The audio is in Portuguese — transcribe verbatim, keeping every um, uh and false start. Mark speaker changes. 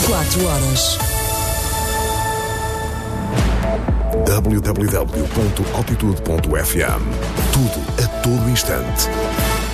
Speaker 1: quatro horas.
Speaker 2: w w w ponto altitude ponto f m. Tudo a todo instante.